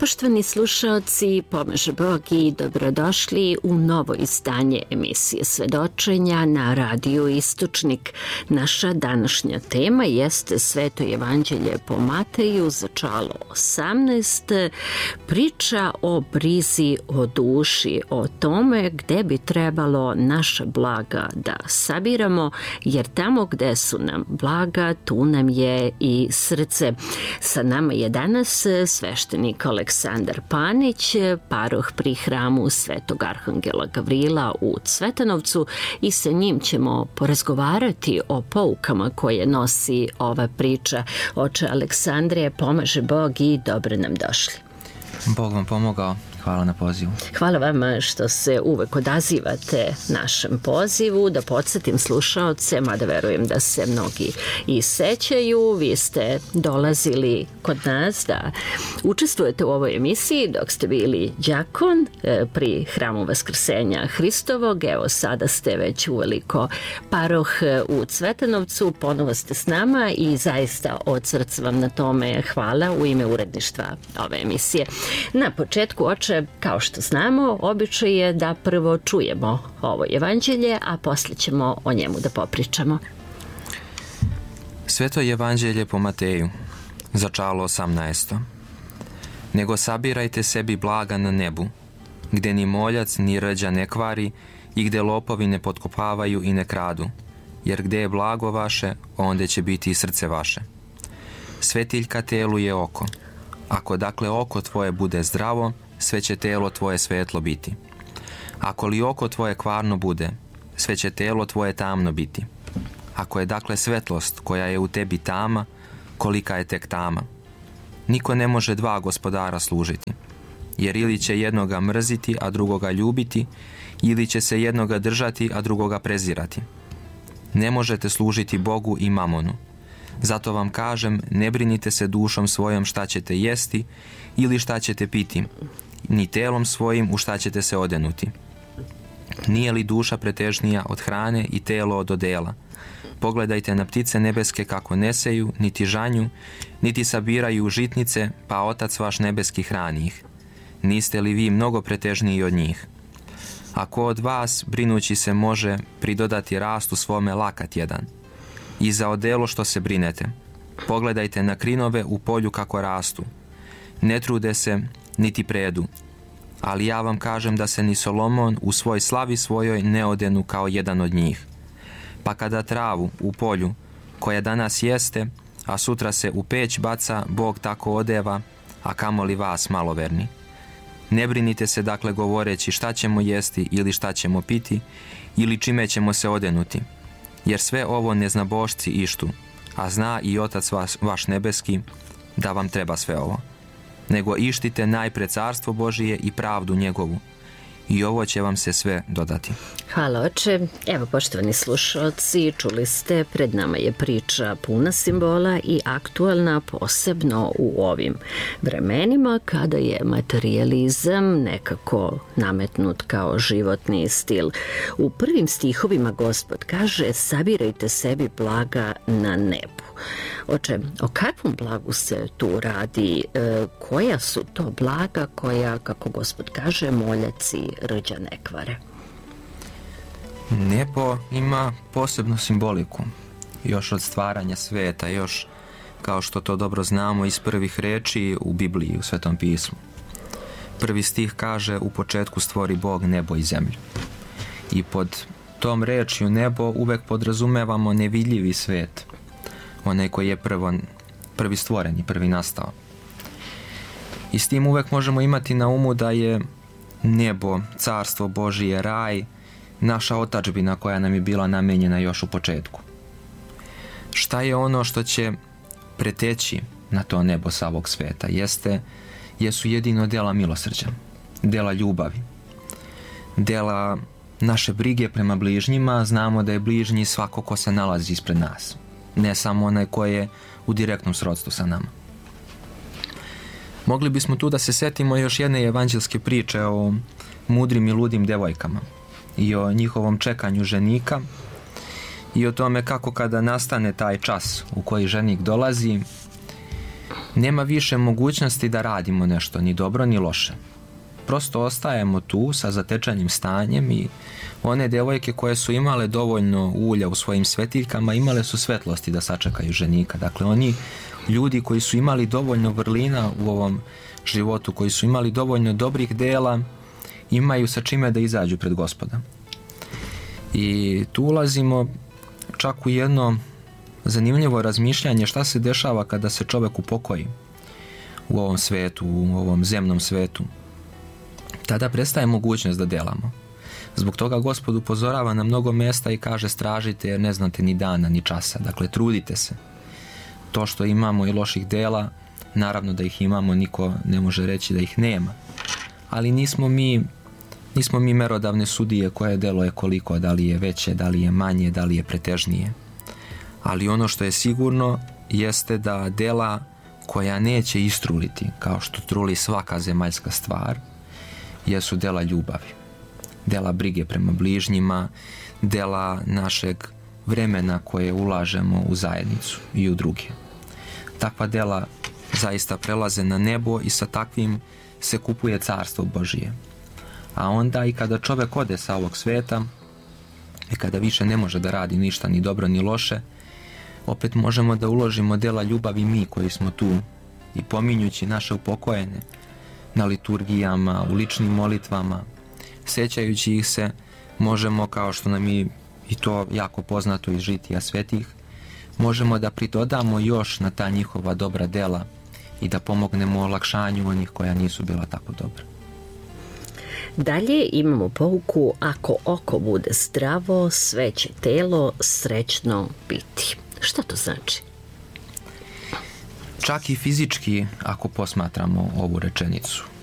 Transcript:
Poštovani slušaoci, pomaže Bog i dobrodošli u novo izdanje emisije Svedočenja na radiju Istočnik. Naša današnja tema jeste Sveto evanđelje po Mateju, začalo 18, priča o brizi o duši, o tome gde bi trebalo naša blaga da sabiramo, jer tamo gde su nam blaga, tu nam je i srce. Sa nama je danas sveštenik Aleksandar Panić, paroh pri hramu Svetog Arhangela Gavrila u Cvetanovcu, i sa njim ćemo porazgovarati o poukama koje nosi ova priča. Oče Aleksandre, pomaže Bog i dobro nam došli. Bog vam pomogao. Hvala na pozivu. Hvala vam što se uvek odazivate našem pozivu. Da podsjetim slušaoce, mada verujem da se mnogi i sećaju, vi ste dolazili kod nas da učestvujete u ovoj emisiji dok ste bili đakon pri hramu Vaskrsenja Hristovog. Evo, sada ste već uveliko paroh u Cvetanovcu, ponovo ste s nama i zaista od srca vam na tome hvala u ime uredništva ove emisije. Na početku, oče, kao što znamo, običaj je da prvo čujemo ovo evanđelje, a poslije ćemo o njemu da popričamo. Sveto evanđelje po Mateju, začalo 18. Nego sabirajte sebi blaga na nebu, gde ni moljac ni rđa ne kvari i gde lopovi ne potkopavaju i ne kradu, jer gde je blago vaše, onda će biti i srce vaše. Svetiljka telu je oko. Ako dakle oko tvoje bude zdravo, sve će telo tvoje svetlo biti. Ako li oko tvoje kvarno bude, sve će telo tvoje tamno biti. Ako je dakle svetlost koja je u tebi tama, kolika je tek tama. Niko ne može dva gospodara služiti, jer ili će jednoga mrziti, a drugoga ljubiti, ili će se jednoga držati, a drugoga prezirati. Ne možete služiti Bogu i mamonu. Zato vam kažem, ne brinite se dušom svojom šta ćete jesti ili šta ćete piti, ni telom svojim u šta ćete se odenuti. Nije li duša pretežnija od hrane i telo od odela? Pogledajte na ptice nebeske kako ne seju, niti žanju, niti sabiraju žitnice, pa Otac vaš nebeski hrani ih. Niste li vi mnogo pretežniji od njih? Ako od vas, brinući se, može pridodati rastu svome lakat jedan, i za odelo što se brinete, pogledajte na krinove u polju kako rastu. Ne trude se, niti predu. Ali ja vam kažem da se ni Solomon u svoj slavi svojoj ne odenu kao jedan od njih. Pa kada travu u polju, koja danas jeste, a sutra se u peć baca, Bog tako odeva, a kamoli vas maloverni. Ne brinite se dakle govoreći šta ćemo jesti ili šta ćemo piti, ili čime ćemo se odenuti. Jer sve ovo neznabošci ištu, a zna i Otac vaš nebeski da vam treba sve ovo. Nego ištite najpre carstvo Božije i pravdu njegovu, i ovo će vam se sve dodati. Hvala, oče. Evo, poštovani slušalci, čuli ste, pred nama je priča puna simbola i aktualna, posebno u ovim vremenima kada je materijalizam nekako nametnut kao životni stil. U prvim stihovima Gospod kaže: sabirajte sebi blaga na nebu. Oče, o kakvom blagu se tu radi? Koja su to blaga koja, kako Gospod kaže, moljac i rđa ne kvare? Nebo ima posebnu simboliku, još od stvaranja sveta, još kao što to dobro znamo iz prvih reči u Bibliji, u Svetom pismu. Prvi stih kaže: u početku stvori Bog nebo i zemlju. I pod tom rečju nebo uvek podrazumevamo nevidljivi svet, onaj koji je prvi stvoren i prvi nastao. I s tim uvek možemo imati na umu da je nebo, carstvo Božije, raj, naša otadžbina koja nam je bila namenjena još u početku. Šta je ono što će preteći na to nebo sa ovog sveta? Jesu jedino dela milosrđa, dela ljubavi, dela naše brige prema bližnjima. Znamo da je bližnji svako ko se nalazi ispred nas, ne samo onaj ko je u direktnom srodstvu sa nama. Mogli bismo tu da se setimo još jedne evanđelske priče o mudrim i ludim devojkama i o njihovom čekanju ženika i o tome kako kada nastane taj čas u koji ženik dolazi, nema više mogućnosti da radimo nešto, ni dobro, ni loše. Prosto ostajemo tu sa zatečenim stanjem i one devojke koje su imale dovoljno ulja u svojim svetiljkama, imale su svetlosti da sačekaju ženika. Dakle, oni ljudi koji su imali dovoljno vrlina u ovom životu, koji su imali dovoljno dobrih dela, imaju sa čime da izađu pred Gospoda. I tu ulazimo čak u jedno zanimljivo razmišljanje šta se dešava kada se čovek upokoji u ovom svetu, u ovom zemnom svetu. Tada prestaje mogućnost da delamo. Zbog toga Gospod upozorava na mnogo mesta i kaže stražite jer ne znate ni dana ni časa. Dakle, trudite se. To što imamo i loših dela, naravno da ih imamo, niko ne može reći da ih nema. Ali nismo mi merodavne sudije koje delo je koliko, da li je veće, da li je manje, da li je pretežnije. Ali ono što je sigurno jeste da dela koja neće istruliti, kao što truli svaka zemaljska stvar, jesu dela ljubavi, dela brige prema bližnjima, dela našeg vremena koje ulažemo u zajednicu i u druge. Takva dela zaista prelaze na nebo i sa takvim se kupuje carstvo Božije. A onda i kada čovek ode sa ovog sveta i kada više ne može da radi ništa ni dobro ni loše, opet možemo da uložimo dela ljubavi mi koji smo tu i pominjući naše upokojene na liturgijama, u ličnim molitvama, sećajući ih se, možemo, kao što nam i to jako poznato iz žitija svetih, možemo da pridodamo još na ta njihova dobra dela i da pomognemo olakšanju onih koja nisu bila tako dobra. Dalje imamo pouku: ako oko bude zdravo, sve će telo srećno biti. Šta to znači? Čak i fizički, ako posmatramo ovu rečenicu,